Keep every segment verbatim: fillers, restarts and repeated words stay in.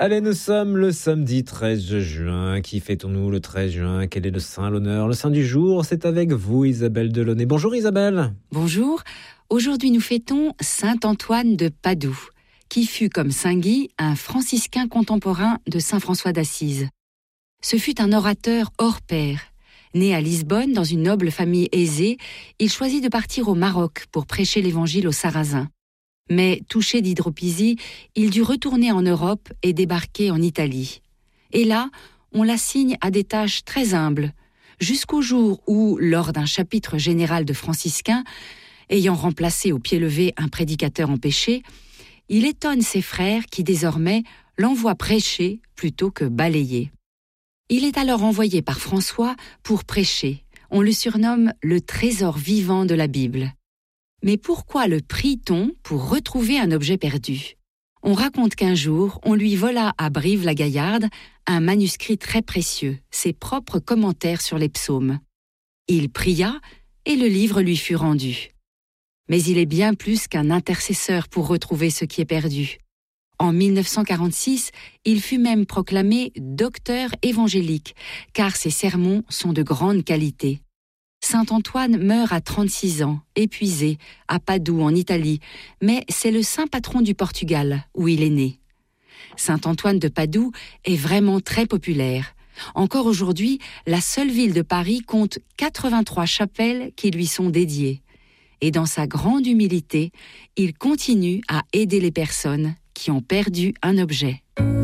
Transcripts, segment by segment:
Allez, nous sommes le samedi treize juin. Qui fêtons-nous le treize juin? Quel est le saint, l'honneur, le saint du jour? C'est avec vous, Isabelle Delaunay. Bonjour Isabelle. Bonjour. Aujourd'hui, nous fêtons saint Antoine de Padoue, qui fut, comme saint Guy, un franciscain contemporain de saint François d'Assise. Ce fut un orateur hors pair. Né à Lisbonne, dans une noble famille aisée, il choisit de partir au Maroc pour prêcher l'évangile aux Sarrasins. Mais, touché d'hydropisie, il dut retourner en Europe et débarquer en Italie. Et là, on l'assigne à des tâches très humbles, jusqu'au jour où, lors d'un chapitre général de franciscains, ayant remplacé au pied levé un prédicateur empêché, il étonne ses frères qui, désormais, l'envoient prêcher plutôt que balayer. Il est alors envoyé par François pour prêcher. On le surnomme le trésor vivant de la Bible. Mais pourquoi le prie-t-on pour retrouver un objet perdu? On raconte qu'un jour, on lui vola à Brive-la-Gaillarde un manuscrit très précieux, ses propres commentaires sur les psaumes. Il pria et le livre lui fut rendu. Mais il est bien plus qu'un intercesseur pour retrouver ce qui est perdu. En mille neuf cent quarante-six, il fut même proclamé docteur évangélique, car ses sermons sont de grande qualité. Saint Antoine meurt à trente-six ans, épuisé, à Padoue en Italie, mais c'est le saint patron du Portugal, où il est né. Saint Antoine de Padoue est vraiment très populaire. Encore aujourd'hui, la seule ville de Paris compte quatre-vingt-trois chapelles qui lui sont dédiées. Et dans sa grande humilité, il continue à aider les personnes qui ont perdu un objet.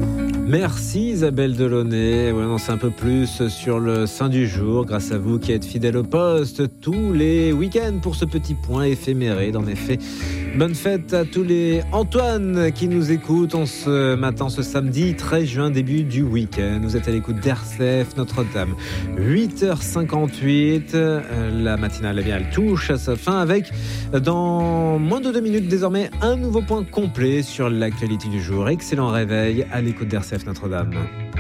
Merci Isabelle Delaunay. Ouais, on en sait un peu plus sur le saint du jour grâce à vous qui êtes fidèle au poste tous les week-ends pour ce petit point éphéméride. En effet, bonne fête à tous les Antoine qui nous écoutent en ce matin, ce samedi treize juin, début du week-end. Vous êtes à l'écoute d'R C F Notre-Dame. huit heures cinquante-huit, la matinale, eh bien, elle touche à sa fin avec, dans moins de deux minutes désormais, un nouveau point complet sur l'actualité du jour. Excellent réveil à l'écoute d'R C F Notre-Dame.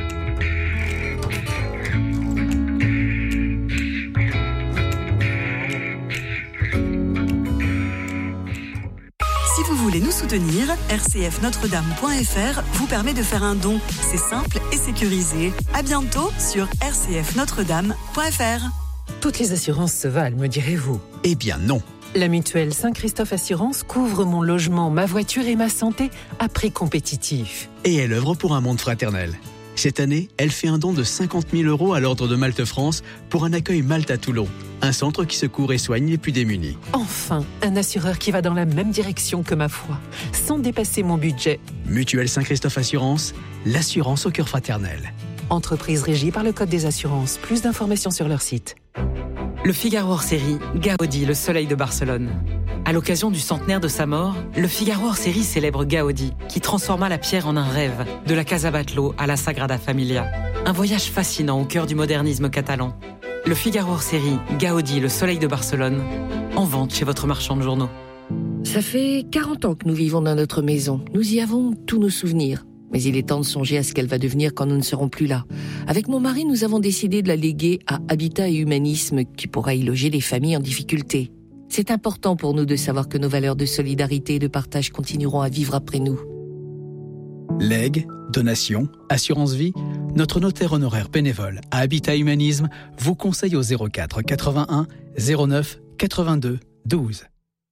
Si vous voulez nous soutenir, r c f notre dame point f r vous permet de faire un don. C'est simple et sécurisé. À bientôt sur r c f notre dame point f r. Toutes les assurances se valent, me direz-vous? Eh bien non. La mutuelle Saint-Christophe Assurance couvre mon logement, ma voiture et ma santé à prix compétitif. Et elle œuvre pour un monde fraternel. Cette année, elle fait un don de cinquante mille euros à l'Ordre de Malte France pour un accueil Malte à Toulon, un centre qui secourt et soigne les plus démunis. Enfin, un assureur qui va dans la même direction que ma foi, sans dépasser mon budget. Mutuelle Saint-Christophe Assurance, l'assurance au cœur fraternel. Entreprise régie par le Code des assurances. Plus d'informations sur leur site. Le Figaro hors série, Gaudi, le soleil de Barcelone. À l'occasion du centenaire de sa mort, le Figaro hors série célèbre Gaudi, qui transforma la pierre en un rêve, de la Casa Batlló à la Sagrada Familia. Un voyage fascinant au cœur du modernisme catalan. Le Figaro hors série, Gaudi, le soleil de Barcelone, en vente chez votre marchand de journaux. Ça fait quarante ans que nous vivons dans notre maison. Nous y avons tous nos souvenirs. Mais il est temps de songer à ce qu'elle va devenir quand nous ne serons plus là. Avec mon mari, nous avons décidé de la léguer à Habitat et Humanisme, qui pourra y loger les familles en difficulté. C'est important pour nous de savoir que nos valeurs de solidarité et de partage continueront à vivre après nous. Legs, donations, assurance vie, notre notaire honoraire bénévole à Habitat Humanisme vous conseille au zéro quatre quatre-vingt-un zéro neuf quatre-vingt-deux douze.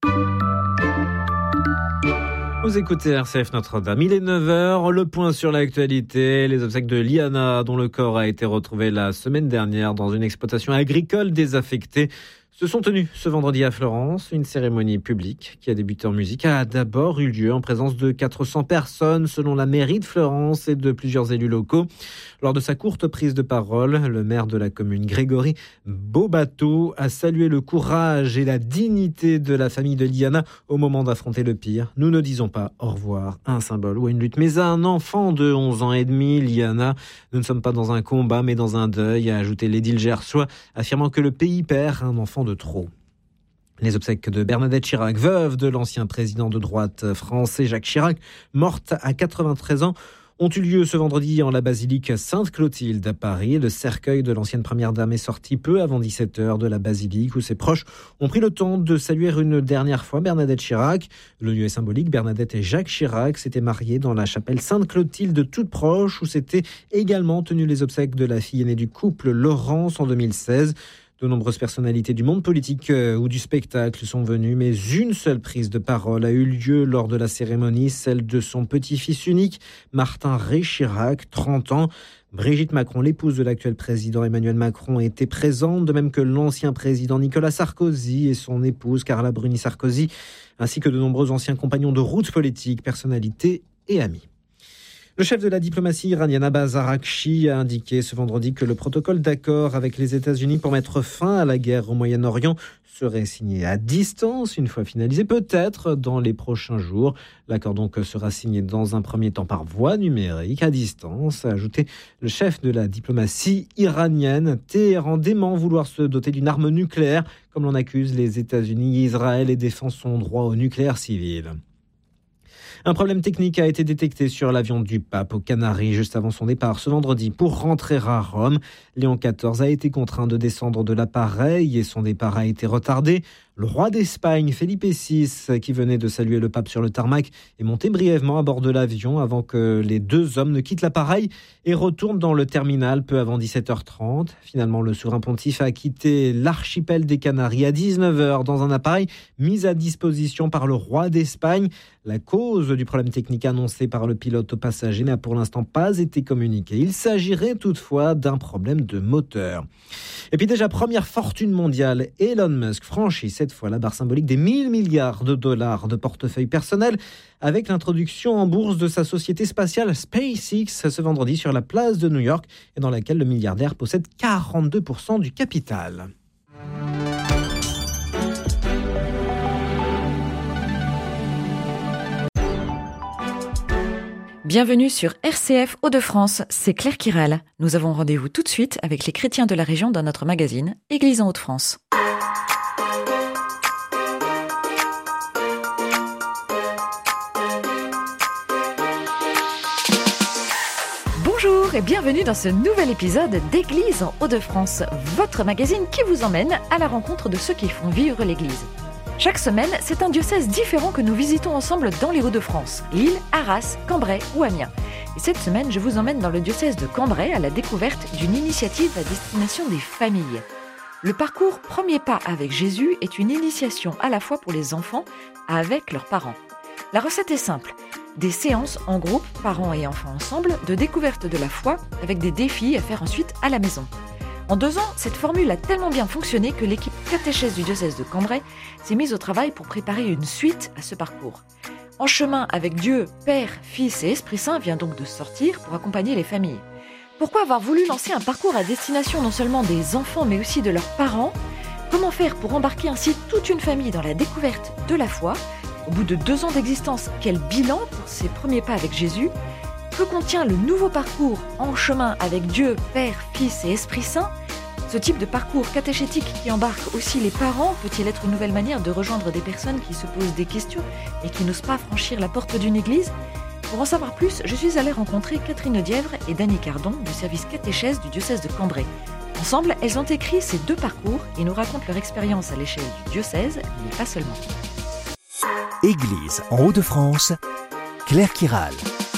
Vous écoutez R C F Notre-Dame, il est neuf heures, le point sur l'actualité, les obsèques de Liana, dont le corps a été retrouvé la semaine dernière dans une exploitation agricole désaffectée, se sont tenues ce vendredi à Florence. Une cérémonie publique qui a débuté en musique a d'abord eu lieu en présence de quatre cents personnes selon la mairie de Florence et de plusieurs élus locaux. Lors de sa courte prise de parole, le maire de la commune, Grégory Beaubateau, a salué le courage et la dignité de la famille de Liana au moment d'affronter le pire. Nous ne disons pas au revoir à un symbole ou à une lutte, mais à un enfant de onze ans et demi, Liana. Nous ne sommes pas dans un combat, mais dans un deuil, a ajouté l'édile gersois, affirmant que le pays perd un enfant de trop. Les obsèques de Bernadette Chirac, veuve de l'ancien président de droite français Jacques Chirac, morte à quatre-vingt-treize ans, ont eu lieu ce vendredi en la basilique Sainte-Clotilde à Paris. Le cercueil de l'ancienne première dame est sorti peu avant dix-sept heures de la basilique où ses proches ont pris le temps de saluer une dernière fois Bernadette Chirac. Le lieu est symbolique. Bernadette et Jacques Chirac s'étaient mariés dans la chapelle Sainte-Clotilde toute proche où s'étaient également tenues les obsèques de la fille aînée du couple, Laurence, en deux mille seize. De nombreuses personnalités du monde politique euh, ou du spectacle sont venues, mais une seule prise de parole a eu lieu lors de la cérémonie, celle de son petit-fils unique, Martin Ré Chirac, trente ans. Brigitte Macron, l'épouse de l'actuel président Emmanuel Macron, était présente, de même que l'ancien président Nicolas Sarkozy et son épouse Carla Bruni Sarkozy, ainsi que de nombreux anciens compagnons de route politique, personnalités et amis. Le chef de la diplomatie iranienne, Abbas Araghchi, a indiqué ce vendredi que le protocole d'accord avec les États-Unis pour mettre fin à la guerre au Moyen-Orient serait signé à distance, une fois finalisé, peut-être dans les prochains jours. L'accord donc sera signé dans un premier temps par voie numérique, à distance, a ajouté le chef de la diplomatie iranienne. Téhéran dément vouloir se doter d'une arme nucléaire, comme l'on accuse les États-Unis. Israël et défend son droit au nucléaire civil. Un problème technique a été détecté sur l'avion du pape aux Canaries juste avant son départ ce vendredi pour rentrer à Rome. Léon quatorze a été contraint de descendre de l'appareil et son départ a été retardé. Le roi d'Espagne, Felipe six, qui venait de saluer le pape sur le tarmac, est monté brièvement à bord de l'avion avant que les deux hommes ne quittent l'appareil et retournent dans le terminal peu avant dix-sept heures trente. Finalement, le souverain pontife a quitté l'archipel des Canaries à dix-neuf heures dans un appareil mis à disposition par le roi d'Espagne. La cause du problème technique annoncé par le pilote aux passagers n'a pour l'instant pas été communiquée. Il s'agirait toutefois d'un problème de moteur. Et puis déjà, première fortune mondiale, Elon Musk franchit cette fois la barre symbolique des mille milliards de dollars de portefeuille personnel avec l'introduction en bourse de sa société spatiale SpaceX ce vendredi sur la place de New York et dans laquelle le milliardaire possède quarante-deux pour cent du capital. Bienvenue sur R C F Hauts-de-France, c'est Claire Kiral. Nous avons rendez-vous tout de suite avec les chrétiens de la région dans notre magazine Église en Hauts-de-France. Bonjour et bienvenue dans ce nouvel épisode d'Église en Hauts-de-France, votre magazine qui vous emmène à la rencontre de ceux qui font vivre l'Église. Chaque semaine, c'est un diocèse différent que nous visitons ensemble dans les Hauts-de-France, Lille, Arras, Cambrai ou Amiens. Et cette semaine, je vous emmène dans le diocèse de Cambrai à la découverte d'une initiative à destination des familles. Le parcours Premier pas avec Jésus est une initiation à la fois pour les enfants avec leurs parents. La recette est simple, des séances en groupe, parents et enfants ensemble, de découverte de la foi avec des défis à faire ensuite à la maison. En deux ans, cette formule a tellement bien fonctionné que l'équipe catéchèse du diocèse de Cambrai s'est mise au travail pour préparer une suite à ce parcours. En chemin avec Dieu, Père, Fils et Esprit Saint vient donc de sortir pour accompagner les familles. Pourquoi avoir voulu lancer un parcours à destination non seulement des enfants mais aussi de leurs parents ? Comment faire pour embarquer ainsi toute une famille dans la découverte de la foi ? Au bout de deux ans d'existence, quel bilan pour ces premiers pas avec Jésus ? Que contient le nouveau parcours En chemin avec Dieu, Père, Fils et Esprit Saint ? Ce type de parcours catéchétique qui embarque aussi les parents peut-il être une nouvelle manière de rejoindre des personnes qui se posent des questions et qui n'osent pas franchir la porte d'une église ? Pour en savoir plus, je suis allée rencontrer Catherine Audièvre et Dany Cardon du service catéchèse du diocèse de Cambrai. Ensemble, elles ont écrit ces deux parcours et nous racontent leur expérience à l'échelle du diocèse, mais pas seulement. Église en Hauts-de-France, Claire Kiral.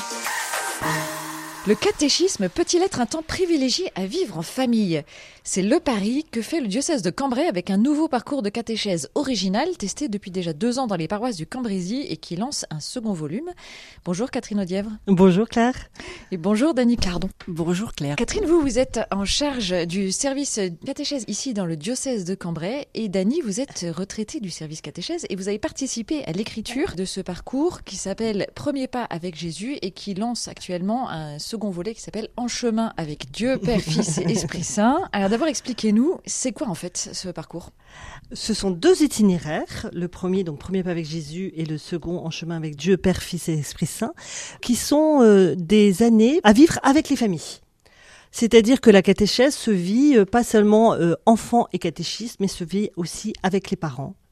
Le catéchisme peut-il être un temps privilégié à vivre en famille ? C'est le pari que fait le diocèse de Cambrai avec un nouveau parcours de catéchèse original testé depuis déjà deux ans dans les paroisses du Cambrésis et qui lance un second volume. Bonjour Catherine Audièvre. Bonjour Claire. Et bonjour Dany Cardon. Bonjour Claire. Catherine, vous, vous êtes en charge du service catéchèse ici dans le diocèse de Cambrai et Dany, vous êtes retraitée du service catéchèse et vous avez participé à l'écriture de ce parcours qui s'appelle Premier pas avec Jésus et qui lance actuellement un second volet qui s'appelle En chemin avec Dieu, Père, Fils et Esprit Saint. Alors d'abord, expliquez-nous, c'est quoi en fait ce parcours ? Ce sont deux itinéraires, le premier, donc Premier pas avec Jésus, et le second, En chemin avec Dieu, Père, Fils et Esprit Saint, qui sont euh, des années à vivre avec les familles. C'est-à-dire que la catéchèse se vit euh, pas seulement euh, enfant et catéchisme, mais se vit aussi avec les parents,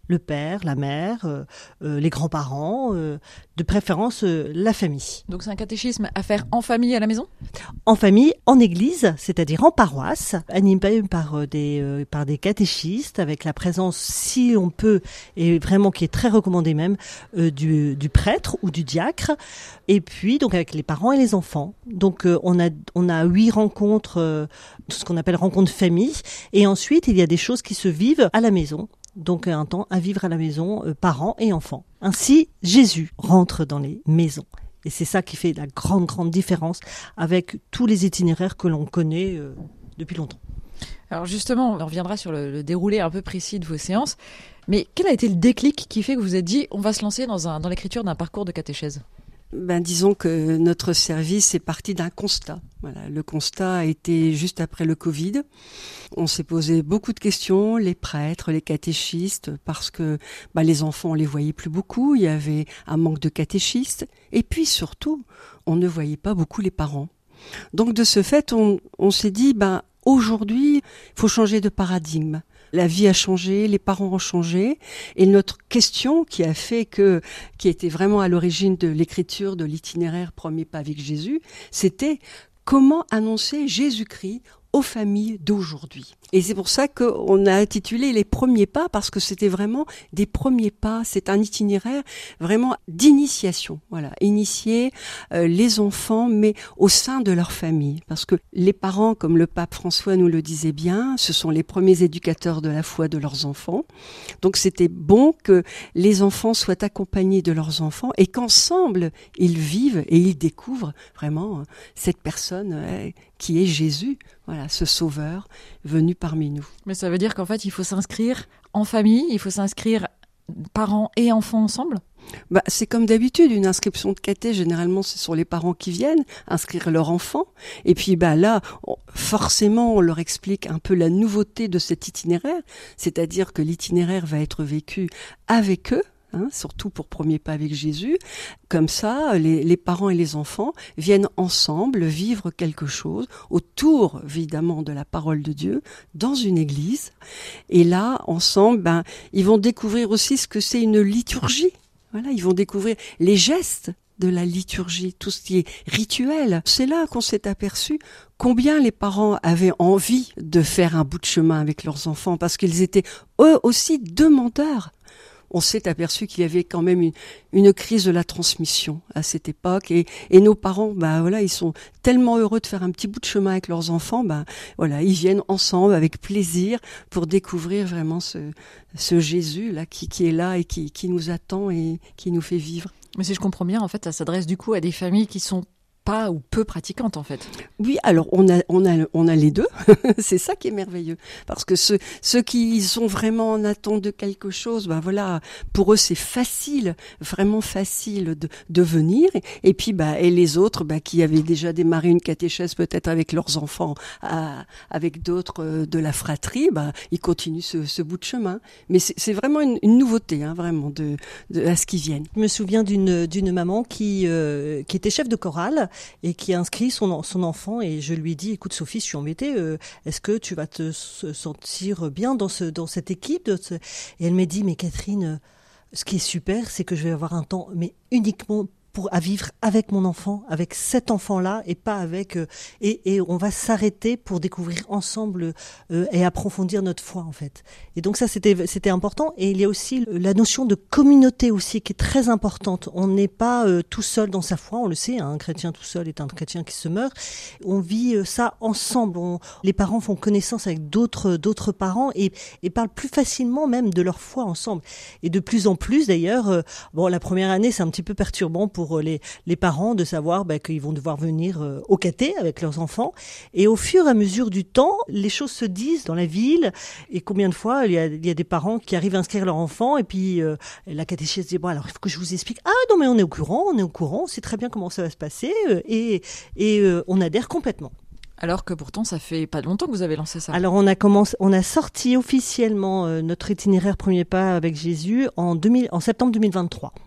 le père, la mère, euh, euh, les grands-parents, euh, de préférence euh, la famille. Donc c'est un catéchisme à faire en famille à la maison ? En famille, en église, c'est-à-dire en paroisse, animé par euh, des euh, par des catéchistes, avec la présence, si on peut, et vraiment qui est très recommandé même, euh, du, du prêtre ou du diacre, et puis donc avec les parents et les enfants. Donc euh, on a on a huit rencontres, euh, ce qu'on appelle rencontres famille, et ensuite il y a des choses qui se vivent à la maison. Donc un temps à vivre à la maison, euh, parents et enfants. Ainsi, Jésus rentre dans les maisons. Et c'est ça qui fait la grande, grande différence avec tous les itinéraires que l'on connaît euh, depuis longtemps. Alors justement, on reviendra sur le, le déroulé un peu précis de vos séances. Mais quel a été le déclic qui fait que vous vous êtes dit on va se lancer dans, un, dans l'écriture d'un parcours de catéchèse ? Ben, disons que notre service est parti d'un constat. Voilà, le constat a été juste après le Covid. On s'est posé beaucoup de questions, les prêtres, les catéchistes, parce que ben, les enfants, on les voyait plus beaucoup. Il y avait un manque de catéchistes. Et puis surtout, on ne voyait pas beaucoup les parents. Donc de ce fait, on, on s'est dit, ben, aujourd'hui, il faut changer de paradigme. La vie a changé, les parents ont changé, et notre question qui a fait que, qui était vraiment à l'origine de l'écriture de l'itinéraire Premier pas avec Jésus, c'était comment annoncer Jésus-Christ aux familles d'aujourd'hui. Et c'est pour ça qu'on a intitulé les premiers pas, parce que c'était vraiment des premiers pas. C'est un itinéraire vraiment d'initiation. Voilà, initier euh, les enfants, mais au sein de leur famille. Parce que les parents, comme le pape François nous le disait bien, ce sont les premiers éducateurs de la foi de leurs enfants. Donc c'était bon que les enfants soient accompagnés de leurs enfants et qu'ensemble, ils vivent et ils découvrent vraiment cette personne euh, qui est Jésus. Voilà, ce sauveur venu parmi nous. Mais ça veut dire qu'en fait, il faut s'inscrire en famille, il faut s'inscrire parents et enfants ensemble ? Bah, c'est comme d'habitude, une inscription de caté, généralement, ce sont les parents qui viennent inscrire leur enfant. Et puis bah, là, on, forcément, on leur explique un peu la nouveauté de cet itinéraire, c'est-à-dire que l'itinéraire va être vécu avec eux, Hein, surtout pour Premier pas avec Jésus. Comme ça, les, les parents et les enfants viennent ensemble vivre quelque chose autour, évidemment, de la parole de Dieu, dans une église. Et là, ensemble, ben, ils vont découvrir aussi ce que c'est une liturgie. Voilà, ils vont découvrir les gestes de la liturgie, tout ce qui est rituel. C'est là qu'on s'est aperçu combien les parents avaient envie de faire un bout de chemin avec leurs enfants, parce qu'ils étaient eux aussi demandeurs. On s'est aperçu qu'il y avait quand même une, une crise de la transmission à cette époque, et, et nos parents, bah voilà, ils sont tellement heureux de faire un petit bout de chemin avec leurs enfants, bah voilà, ils viennent ensemble avec plaisir pour découvrir vraiment ce, ce Jésus là qui, qui est là et qui, qui nous attend et qui nous fait vivre. Mais si je comprends bien, en fait, ça s'adresse du coup à des familles qui sont pas ou peu pratiquantes en fait. Oui, alors on a on a on a les deux. C'est ça qui est merveilleux, parce que ceux ceux qui sont vraiment en attente de quelque chose, ben voilà, pour eux c'est facile, vraiment facile de de venir. Et puis bah et les autres, bah qui avaient déjà démarré une catéchèse peut-être avec leurs enfants, à, avec d'autres euh, de la fratrie, bah ils continuent ce, ce bout de chemin. Mais c'est, c'est vraiment une, une nouveauté, hein, vraiment de, de à ce qu'ils viennent. Je me souviens d'une d'une maman qui euh, qui était chef de chorale et qui a inscrit son, son enfant, et je lui ai dit, écoute Sophie, je suis embêtée, euh, est-ce que tu vas te sentir bien dans, ce, dans cette équipe de ce... Et elle m'a dit, mais Catherine, euh, ce qui est super, c'est que je vais avoir un temps, mais uniquement pour, à vivre avec mon enfant, avec cet enfant-là, et pas avec... Euh, et, et on va s'arrêter pour découvrir ensemble euh, et approfondir notre foi, en fait. Et donc ça, c'était, c'était important. Et il y a aussi la notion de communauté aussi, qui est très importante. On n'est pas euh, tout seul dans sa foi, on le sait, hein, un chrétien tout seul est un chrétien qui se meurt. On vit euh, ça ensemble. On, les parents font connaissance avec d'autres, d'autres parents et, et parlent plus facilement même de leur foi ensemble. Et de plus en plus, d'ailleurs, euh, bon, la première année, c'est un petit peu perturbant pour les, les parents de savoir bah, qu'ils vont devoir venir euh, au caté avec leurs enfants. Et au fur et à mesure du temps, les choses se disent dans la ville. Et combien de fois, il y a, il y a des parents qui arrivent à inscrire leur enfant et puis euh, la catéchèse dit, bon alors il faut que je vous explique. Ah non mais on est au courant, on est au courant, on sait très bien comment ça va se passer euh, et, et euh, on adhère complètement. Alors que pourtant, ça fait pas longtemps que vous avez lancé ça. Alors on a commencé, on a sorti officiellement euh, notre itinéraire Premier pas avec Jésus en, deux mille, en septembre deux mille vingt-trois.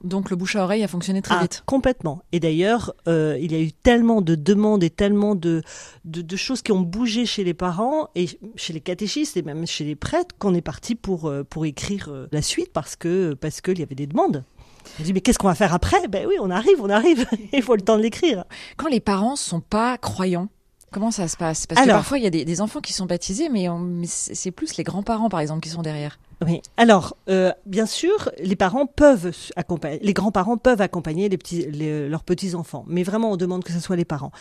Donc le bouche à oreille a fonctionné très ah, vite. Complètement. Et d'ailleurs, euh, il y a eu tellement de demandes et tellement de, de, de choses qui ont bougé chez les parents et chez les catéchistes et même chez les prêtres qu'on est parti pour, pour écrire la suite parce que parce qu'il y avait des demandes. On dit mais qu'est-ce qu'on va faire après ? Ben oui, on arrive, on arrive. Il faut le temps de l'écrire. Quand les parents sont pas croyants, comment ça se passe ? Parce Alors, que parfois il y a des, des enfants qui sont baptisés, mais, on, mais c'est plus les grands-parents par exemple qui sont derrière. Oui. Alors, euh, bien sûr, les parents peuvent accompagner, les grands-parents peuvent accompagner les petits, les, leurs petits-enfants, mais vraiment, on demande que ce soit les parents.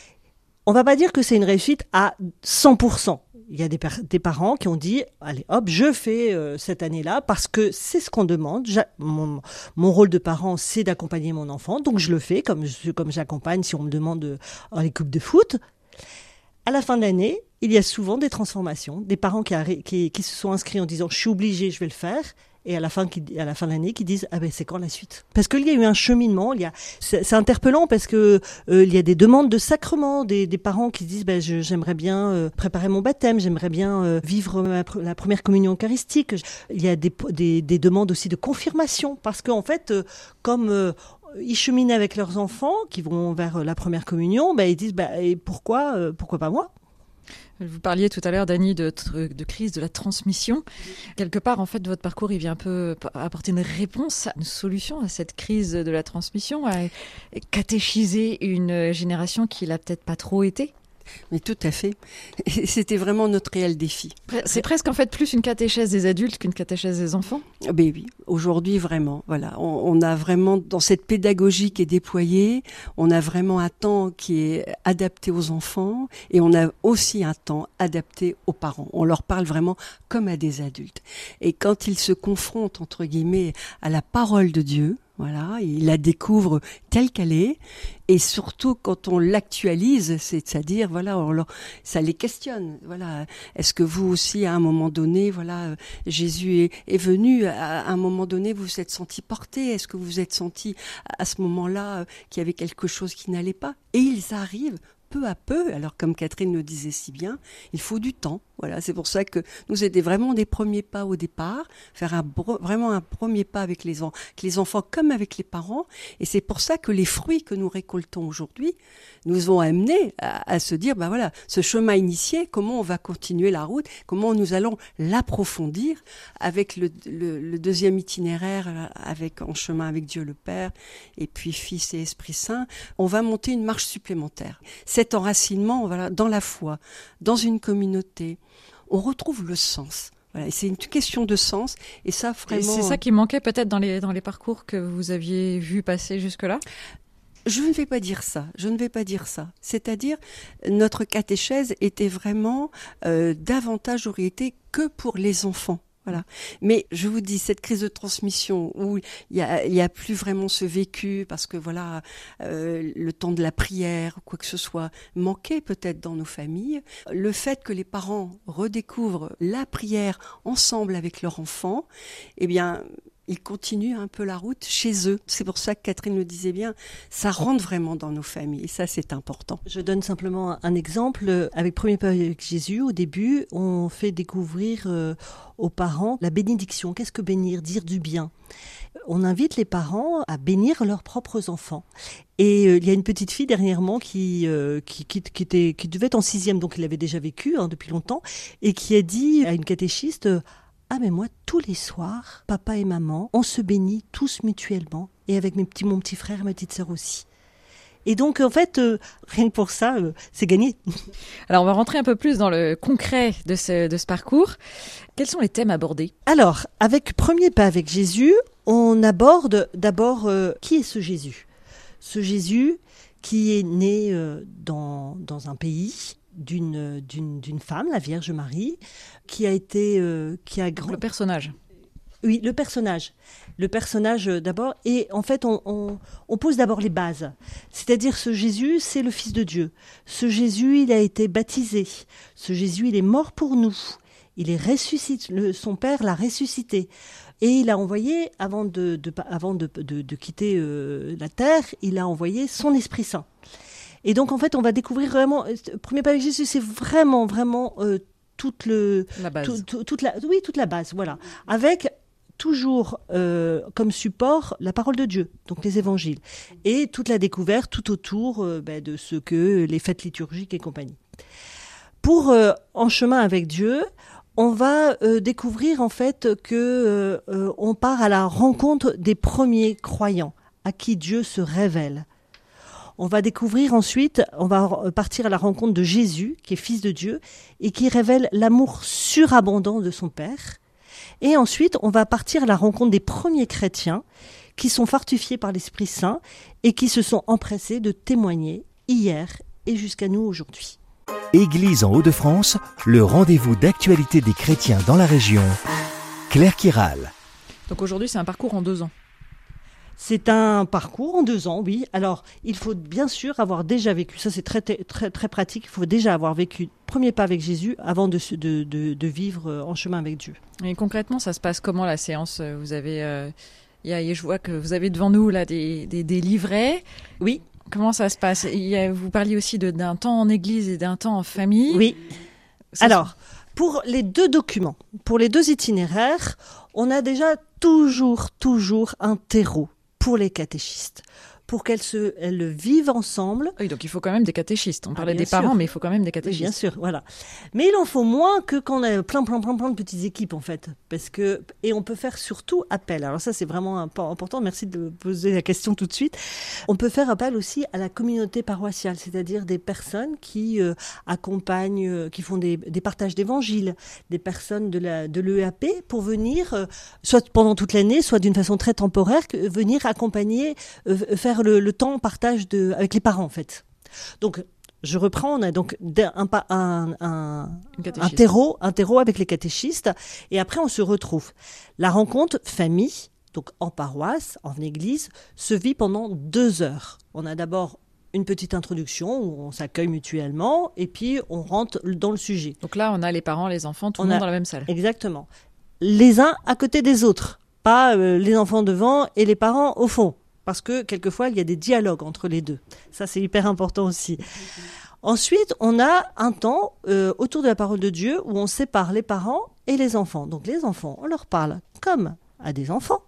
On va pas dire que c'est une réussite à cent pour cent. Il y a des, per- des parents qui ont dit, allez, hop, je fais euh, cette année-là parce que c'est ce qu'on demande. J'a- mon, mon rôle de parent, c'est d'accompagner mon enfant, donc je le fais comme, je, comme j'accompagne si on me demande euh, les coupes de foot. À la fin de l'année, il y a souvent des transformations, des parents qui, arri- qui, qui se sont inscrits en disant « je suis obligé, je vais le faire », et à la fin, qui, à la fin de l'année, qui disent « ah ben c'est quand la suite ?» Parce qu'il y a eu un cheminement, il y a, c'est, c'est interpellant parce que euh, il y a des demandes de sacrement, des, des parents qui disent ben, je, « j'aimerais bien euh, préparer mon baptême, j'aimerais bien euh, vivre ma, la première communion eucharistique ». Il y a des, des, des demandes aussi de confirmation, parce qu'en fait, euh, comme... Euh, ils cheminent avec leurs enfants qui vont vers la première communion, bah, ils disent bah, et pourquoi, euh, pourquoi pas moi ? Vous parliez tout à l'heure, Dany, de, de crise de la transmission. Quelque part, en fait, votre parcours, il vient un peu apporter une réponse, une solution à cette crise de la transmission, à catéchiser une génération qui l'a peut-être pas trop été. Mais tout à fait. Et c'était vraiment notre réel défi. C'est presque en fait plus une catéchèse des adultes qu'une catéchèse des enfants. Ben oui, aujourd'hui vraiment. Voilà, on, on a vraiment dans cette pédagogie qui est déployée, on a vraiment un temps qui est adapté aux enfants et on a aussi un temps adapté aux parents. On leur parle vraiment comme à des adultes. Et quand ils se confrontent entre guillemets à la parole de Dieu, voilà, ils la découvrent telle qu'elle est, et surtout quand on l'actualise, c'est-à-dire voilà, on leur, ça les questionne. Voilà, est-ce que vous aussi à un moment donné, voilà, Jésus est, est venu à un moment donné, vous vous êtes senti porté, est-ce que vous vous êtes senti à ce moment-là qu'il y avait quelque chose qui n'allait pas ? Et ils arrivent peu à peu, alors comme Catherine le disait si bien, il faut du temps. Voilà, c'est pour ça que nous c'était vraiment des premiers pas au départ, faire un vraiment un premier pas avec les, en, avec les enfants comme avec les parents, et c'est pour ça que les fruits que nous récoltons aujourd'hui nous ont amenés à, à se dire, ben voilà, ce chemin initié, comment on va continuer la route, comment nous allons l'approfondir avec le, le, le deuxième itinéraire, avec en chemin avec Dieu le Père, et puis Fils et Esprit Saint, on va monter une marche supplémentaire. Cet enracinement, voilà, dans la foi, dans une communauté, on retrouve le sens. Voilà, et c'est une question de sens, et ça vraiment. Et c'est ça qui manquait peut-être dans les dans les parcours que vous aviez vu passer jusque-là. Je ne vais pas dire ça. Je ne vais pas dire ça. C'est-à-dire, notre catéchèse était vraiment euh, davantage orientée que pour les enfants. Voilà. Mais je vous dis, cette crise de transmission où il y a, il y a plus vraiment ce vécu parce que voilà, euh, le temps de la prière, quoi que ce soit, manquait peut-être dans nos familles. Le fait que les parents redécouvrent la prière ensemble avec leur enfant, eh bien, ils continuent un peu la route chez eux. C'est pour ça que Catherine le disait bien, ça rentre vraiment dans nos familles et ça c'est important. Je donne simplement un exemple. Avec Premier Pas avec Jésus, au début, on fait découvrir euh, aux parents la bénédiction. Qu'est-ce que bénir ? Dire du bien. On invite les parents à bénir leurs propres enfants. Et euh, il y a une petite fille dernièrement qui, euh, qui, qui, qui, était, qui devait être en sixième, donc il avait déjà vécu hein, depuis longtemps, et qui a dit à une catéchiste... Ah mais moi, tous les soirs, papa et maman, on se bénit tous mutuellement, et avec mes petits, mon petit frère et ma petite sœur aussi. Et donc, en fait, euh, rien que pour ça, euh, c'est gagné. Alors, on va rentrer un peu plus dans le concret de ce, de ce parcours. Quels sont les thèmes abordés ? Alors, avec Premier Pas avec Jésus, on aborde d'abord euh, qui est ce Jésus ? Ce Jésus qui est né euh, dans, dans un pays... D'une, d'une, d'une femme, la Vierge Marie, qui a été... Euh, qui a grand... Le personnage. Oui, le personnage. Le personnage euh, d'abord. Et en fait, on, on, on pose d'abord les bases. C'est-à-dire, ce Jésus, c'est le Fils de Dieu. Ce Jésus, il a été baptisé. Ce Jésus, il est mort pour nous. Il est ressuscité. Le, son Père l'a ressuscité. Et il a envoyé, avant de, de, avant de, de, de quitter euh, la terre, il a envoyé son Esprit Saint. Et donc, en fait, on va découvrir vraiment... Premier Pas avec Jésus, c'est vraiment, vraiment euh, toute, le, la base. tout, tout, toute la, oui, toute la base, voilà. Avec toujours euh, comme support la parole de Dieu, donc les évangiles, et toute la découverte tout autour euh, ben, de ce que les fêtes liturgiques et compagnie. Pour euh, En chemin avec Dieu, on va euh, découvrir en fait que euh, on part à la rencontre des premiers croyants à qui Dieu se révèle. On va découvrir ensuite, on va partir à la rencontre de Jésus, qui est fils de Dieu, et qui révèle l'amour surabondant de son Père. Et ensuite, on va partir à la rencontre des premiers chrétiens, qui sont fortifiés par l'Esprit Saint, et qui se sont empressés de témoigner hier et jusqu'à nous aujourd'hui. Église en Hauts-de-France, le rendez-vous d'actualité des chrétiens dans la région. Claire Kiral. Donc aujourd'hui, c'est un parcours en deux ans. C'est un parcours en deux ans, oui. Alors, il faut bien sûr avoir déjà vécu, ça c'est très, très, très pratique, il faut déjà avoir vécu premier pas avec Jésus avant de, de, de, de vivre En chemin avec Dieu. Et concrètement, ça se passe comment la séance ? Vous avez, euh, y a, je vois que vous avez devant nous là, des, des, des livrets. Oui. Comment ça se passe ? Il y a, Vous parliez aussi de, d'un temps en église et d'un temps en famille. Oui. Ça Alors, se... pour les deux documents, pour les deux itinéraires, on a déjà toujours, toujours un terreau pour les catéchistes, pour qu'elles se, elles le vivent ensemble. Oui, donc il faut quand même des catéchistes. On parlait ah, des sûr. parents, mais il faut quand même des catéchistes. Oui, bien sûr, voilà. Mais il en faut moins que quand on a plein, plein, plein, plein de petites équipes, en fait. Parce que, et on peut faire surtout appel. Alors ça, c'est vraiment important. Merci de poser la question tout de suite. On peut faire appel aussi à la communauté paroissiale, c'est-à-dire des personnes qui euh, accompagnent, euh, qui font des, des partages d'évangiles, des personnes de, la, de l'E A P pour venir, euh, soit pendant toute l'année, soit d'une façon très temporaire, que, venir accompagner, euh, faire le, le temps partage de, avec les parents, en fait. Donc, je reprends, on a donc un, un, un, un, terreau, un terreau avec les catéchistes, et après on se retrouve. La rencontre famille, donc en paroisse, en église, se vit pendant deux heures. On a d'abord une petite introduction où on s'accueille mutuellement, et puis on rentre dans le sujet. Donc là, on a les parents, les enfants, tout on le monde a, dans la même salle. Exactement. Les uns à côté des autres, pas euh, les enfants devant et les parents au fond. Parce que quelquefois, il y a des dialogues entre les deux. Ça, c'est hyper important aussi. Ensuite, on a un temps euh, autour de la parole de Dieu où on sépare les parents et les enfants. Donc les enfants, on leur parle comme à des enfants.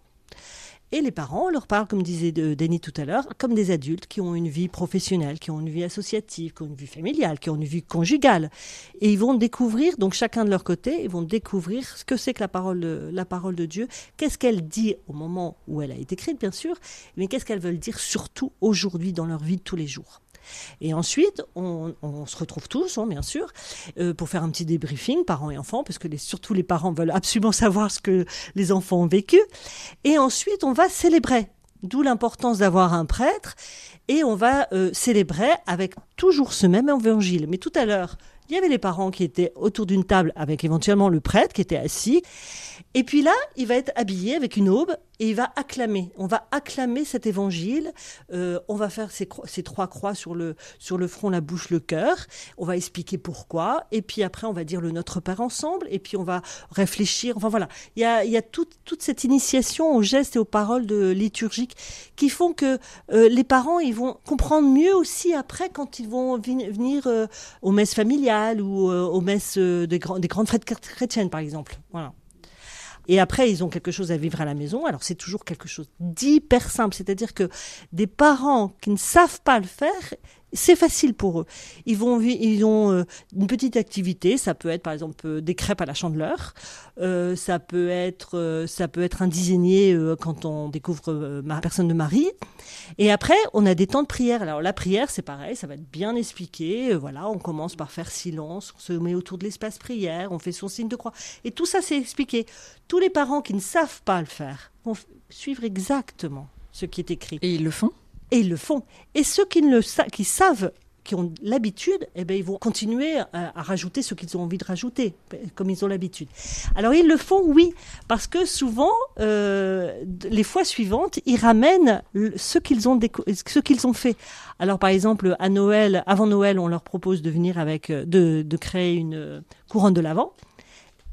Et les parents, on leur parle, comme disait Denis tout à l'heure, comme des adultes qui ont une vie professionnelle, qui ont une vie associative, qui ont une vie familiale, qui ont une vie conjugale. Et ils vont découvrir, donc chacun de leur côté, ils vont découvrir ce que c'est que la parole de, la parole de Dieu, qu'est-ce qu'elle dit au moment où elle a été écrite, bien sûr, mais qu'est-ce qu'elle veut dire surtout aujourd'hui dans leur vie de tous les jours. Et ensuite, on, on se retrouve tous, hein, bien sûr, euh, pour faire un petit débriefing, parents et enfants, parce que les, surtout les parents veulent absolument savoir ce que les enfants ont vécu. Et ensuite, on va célébrer, d'où l'importance d'avoir un prêtre, et on va euh, célébrer avec toujours ce même évangile. Mais tout à l'heure, il y avait les parents qui étaient autour d'une table avec éventuellement le prêtre qui était assis. Et puis là, il va être habillé avec une aube et il va acclamer. On va acclamer cet évangile. Euh, on va faire ces, cro- ces trois croix sur le, sur le front, la bouche, le cœur. On va expliquer pourquoi. Et puis après, on va dire le Notre Père ensemble. Et puis on va réfléchir. Enfin voilà, il y a, il y a toute, toute cette initiation aux gestes et aux paroles de liturgiques qui font que euh, les parents, ils vont comprendre mieux aussi après quand ils vont vi- venir euh, aux messes familiales ou euh, aux messes euh, des, grands, des grandes fêtes chrétiennes, par exemple. Voilà. Et après, ils ont quelque chose à vivre à la maison. Alors, c'est toujours quelque chose d'hyper simple. C'est-à-dire que des parents qui ne savent pas le faire, c'est facile pour eux. Ils vont, ils ont euh, une petite activité. Ça peut être, par exemple, euh, des crêpes à la chandeleur. Euh, ça peut être, euh, ça peut être un dizainier euh, quand on découvre euh, ma personne de Marie. Et après, on a des temps de prière. Alors, la prière, c'est pareil. Ça va être bien expliqué. Euh, voilà, on commence par faire silence. On se met autour de l'espace prière. On fait son signe de croix. Et tout ça, c'est expliqué. Tous les parents qui ne savent pas le faire vont f- suivre exactement ce qui est écrit. Et ils le font ? Et ils le font. Et ceux qui, ne le sa- qui savent, qui ont l'habitude, eh ben, ils vont continuer à, à rajouter ce qu'ils ont envie de rajouter, comme ils ont l'habitude. Alors, ils le font, oui, parce que souvent, euh, les fois suivantes, ils ramènent ce qu'ils ont, déco- ce qu'ils ont fait. Alors, par exemple, à Noël, avant Noël, on leur propose de venir avec, de, de créer une couronne de l'Avent.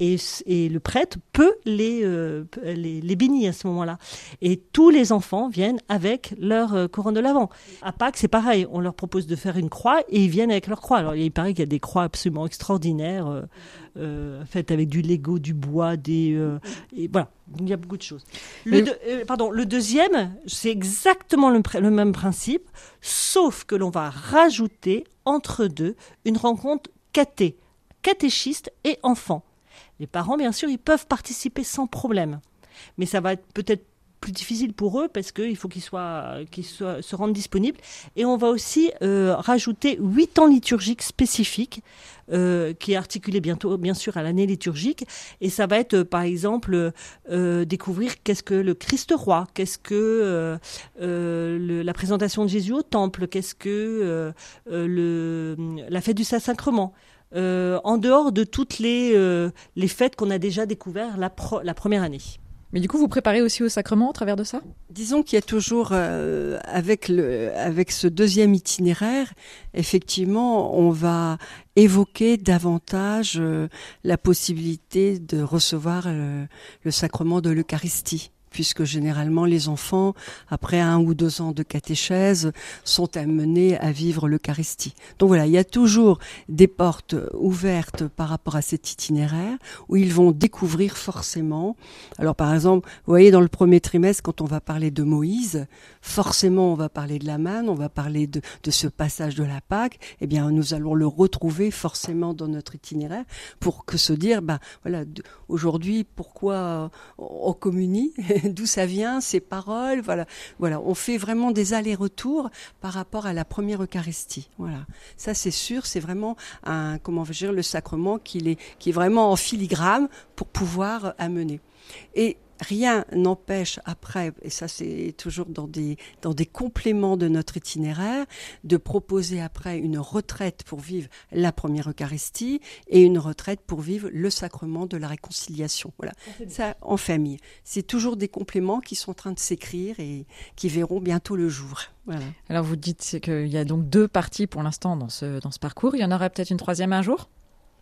et, et le prêtre peut les, euh, les, les bénir à ce moment-là. Et tous les enfants viennent avec leur euh, couronne de l'Avent. À Pâques, c'est pareil, on leur propose de faire une croix et ils viennent avec leur croix. Alors il paraît qu'il y a des croix absolument extraordinaires, euh, euh, faites avec du Lego, du bois, des... Euh, et voilà, il y a beaucoup de choses. Le, de, euh, pardon, le deuxième, c'est exactement le, le même principe, sauf que l'on va rajouter entre deux une rencontre caté, catéchiste et enfant. Les parents, bien sûr, ils peuvent participer sans problème, mais ça va être peut-être plus difficile pour eux parce qu'il faut qu'ils soient, qu'ils soient, se rendent disponibles. Et on va aussi euh, rajouter huit temps liturgiques spécifiques euh, qui est articulé bientôt, bien sûr, à l'année liturgique. Et ça va être, euh, par exemple, euh, découvrir qu'est-ce que le Christ roi, qu'est-ce que euh, euh, le, la présentation de Jésus au temple, qu'est-ce que euh, euh, le, la fête du Saint-Sacrement. Euh, en dehors de toutes les, euh, les fêtes qu'on a déjà découvertes la, pro, la première année. Mais du coup, vous préparez aussi au sacrement au travers de ça ? Disons qu'il y a toujours, euh, avec, le, avec ce deuxième itinéraire, effectivement, on va évoquer davantage euh, la possibilité de recevoir euh, le sacrement de l'Eucharistie, puisque généralement les enfants, après un ou deux ans de catéchèse, sont amenés à vivre l'Eucharistie. Donc voilà, il y a toujours des portes ouvertes par rapport à cet itinéraire, où ils vont découvrir forcément. Alors par exemple, vous voyez, dans le premier trimestre, quand on va parler de Moïse, forcément on va parler de la manne, on va parler de, de ce passage de la Pâque, eh bien nous allons le retrouver forcément dans notre itinéraire, pour que se dire, ben voilà, aujourd'hui, pourquoi on communie, d'où ça vient, ces paroles, voilà, voilà, on fait vraiment des allers-retours par rapport à la première Eucharistie, voilà. Ça c'est sûr, c'est vraiment un, comment je veux dire, le sacrement qui est, qui est vraiment en filigrane pour pouvoir amener. Et rien n'empêche après, et ça c'est toujours dans des, dans des compléments de notre itinéraire, de proposer après une retraite pour vivre la première Eucharistie et une retraite pour vivre le sacrement de la réconciliation. Voilà, ça en famille. C'est toujours des compléments qui sont en train de s'écrire et qui verront bientôt le jour. Voilà. Alors vous dites qu'il y a donc deux parties pour l'instant dans ce, dans ce parcours. Il y en aura peut-être une troisième un jour ?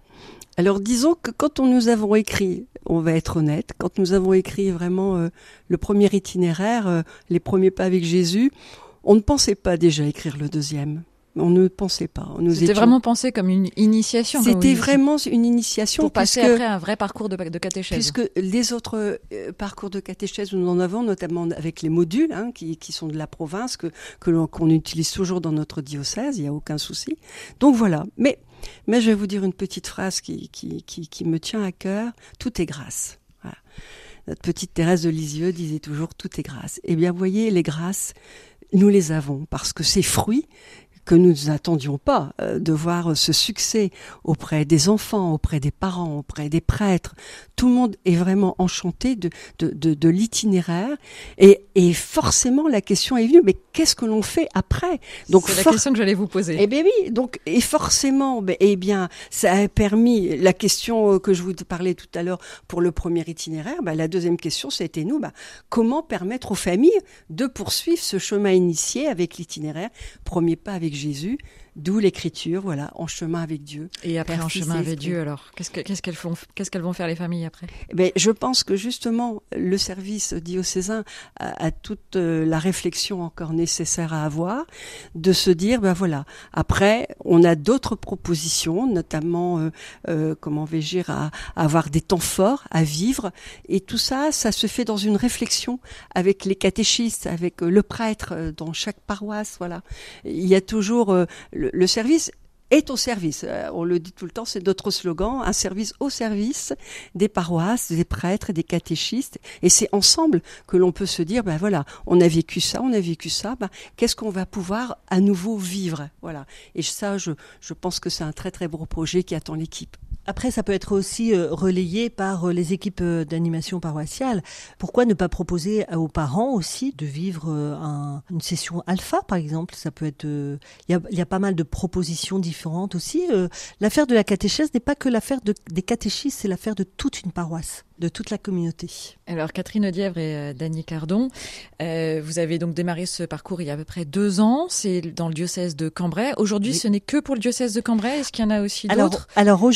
Alors disons que quand on nous avons écrit, on va être honnête, quand nous avons écrit vraiment euh, le premier itinéraire, euh, les premiers pas avec Jésus, on ne pensait pas déjà écrire le deuxième. On ne pensait pas. Nous C'était étions... vraiment pensé comme une initiation. C'était vraiment une initiation. Pour passer puisque, après un vrai parcours de, de catéchèse. Puisque les autres euh, parcours de catéchèse, nous en avons, notamment avec les modules, hein, qui, qui sont de la province, que, que l'on, qu'on utilise toujours dans notre diocèse, il n'y a aucun souci. Donc voilà. Mais, mais je vais vous dire une petite phrase qui, qui, qui, qui me tient à cœur. Tout est grâce. Voilà. Notre petite Thérèse de Lisieux disait toujours tout est grâce. Eh bien, vous voyez, les grâces, nous les avons parce que ces fruits que nous n'attendions pas euh, de voir ce succès auprès des enfants, auprès des parents, auprès des prêtres. Tout le monde est vraiment enchanté de, de, de, de l'itinéraire. Et, et forcément, la question est venue, mais qu'est-ce que l'on fait après ? Donc, c'est for- la question que j'allais vous poser. Eh bien oui, donc, et forcément, ben, eh bien, ça a permis, la question que je vous parlais tout à l'heure pour le premier itinéraire, ben, la deuxième question, c'était nous, ben, comment permettre aux familles de poursuivre ce chemin initié avec l'itinéraire, premier pas avec Jésus, d'où l'écriture, voilà, en chemin avec Dieu. Et après, en chemin avec Dieu, alors, qu'est-ce, que, qu'est-ce, qu'elles font, qu'est-ce qu'elles vont faire les familles après ? Eh bien, je pense que justement, le service diocésain a, a toute euh, la réflexion encore nécessaire à avoir, de se dire, ben voilà, après, on a d'autres propositions, notamment, euh, euh, comment vais-je dire, à, à avoir des temps forts, à vivre, et tout ça, ça se fait dans une réflexion avec les catéchistes, avec euh, le prêtre euh, dans chaque paroisse, voilà. Il y a toujours euh, le, le service est au service. On le dit tout le temps, c'est notre slogan, un service au service des paroisses, des prêtres, des catéchistes. Et c'est ensemble que l'on peut se dire, ben voilà, on a vécu ça, on a vécu ça, ben qu'est-ce qu'on va pouvoir à nouveau vivre, voilà. Et ça, je, je pense que c'est un très très beau projet qui attend l'équipe. Après, ça peut être aussi euh, relayé par euh, les équipes euh, d'animation paroissiale. Pourquoi ne pas proposer aux parents aussi de vivre euh, un, une session alpha, par exemple ? Ça peut être. Il euh, y, a, y a pas mal de propositions différentes aussi. Euh, l'affaire de la catéchèse n'est pas que l'affaire de, des catéchistes, c'est l'affaire de toute une paroisse, de toute la communauté. Alors Catherine Audièvre et euh, Dany Cardon, euh, vous avez donc démarré ce parcours il y a à peu près deux ans, c'est dans le diocèse de Cambrai. Aujourd'hui, oui. Ce n'est que pour le diocèse de Cambrai, est-ce qu'il y en a aussi alors, d'autres ? Alors aujourd'hui,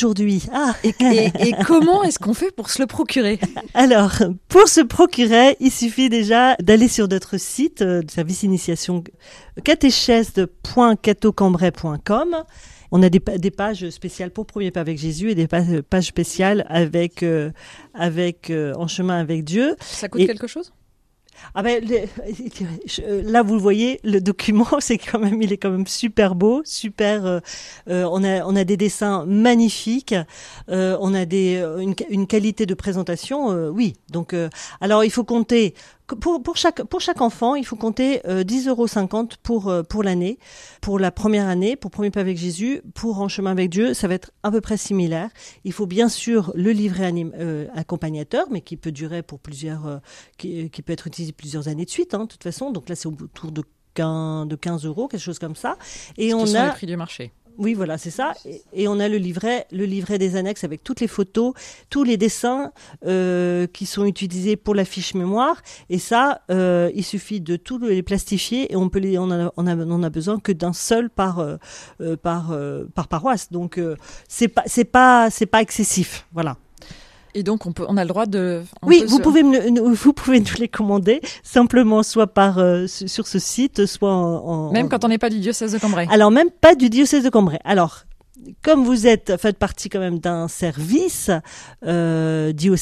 Oui. Ah. Et, et, et comment est-ce qu'on fait pour se le procurer? Alors, pour se procurer, il suffit déjà d'aller sur notre site, euh, service initiation catéchèse point cateau cambrai point com. On a des, des pages spéciales pour Premier Pas avec Jésus et des pages, pages spéciales avec, euh, avec euh, En chemin avec Dieu. Ça coûte et, quelque chose? Ah ben, les, là, vous le voyez, le document, c'est quand même, il est quand même super beau, super. Euh, euh, on a, on a des dessins magnifiques, euh, on a des, une, une qualité de présentation, euh, oui. Donc, euh, alors, il faut compter. Pour, pour, chaque, pour chaque enfant, il faut compter euh, dix euros cinquante pour, euh, pour l'année, pour la première année, pour Premier Pas avec Jésus, pour En chemin avec Dieu, ça va être à peu près similaire. Il faut bien sûr le livret anim, euh, accompagnateur, mais qui peut durer pour plusieurs, euh, qui, qui peut être utilisé plusieurs années de suite, hein, de toute façon. Donc là, c'est autour de quinze, de quinze euros, quelque chose comme ça. Et Ce on qui a sont les prix du marché. Oui, voilà, c'est ça. Et, et on a le livret, le livret des annexes avec toutes les photos, tous les dessins euh, qui sont utilisés pour la fiche mémoire. Et ça, euh, il suffit de tous les plastifier et on peut les, on a, on a, on a besoin que d'un seul par euh, par euh, par paroisse. Donc euh, c'est pas c'est pas c'est pas excessif, voilà. Et donc, on, peut, on a le droit de... Oui, vous, se... pouvez me, vous pouvez nous les commander, simplement soit par, euh, sur ce site, soit en... en même quand on n'est pas du diocèse de Cambrai. Alors, même pas du diocèse de Cambrai. Alors, comme vous êtes, faites partie quand même d'un service euh, diocésain,